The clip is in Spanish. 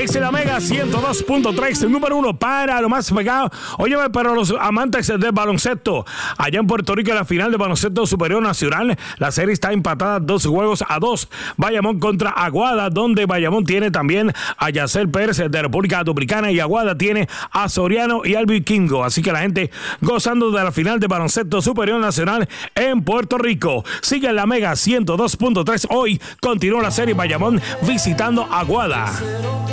Es la Mega 102.3, número 1 para lo más pegado. Óyeme, para los amantes del baloncesto, allá en Puerto Rico, en la final de baloncesto superior nacional, la serie está empatada 2-2. Bayamón contra Aguada, donde Bayamón tiene también a Yacer Pérez de República Dominicana y Aguada tiene a Soriano y Albi Kingo. Así que la gente gozando de la final de baloncesto superior nacional en Puerto Rico. Sigue en la Mega 102.3. Hoy continúa la serie Bayamón visitando Aguada.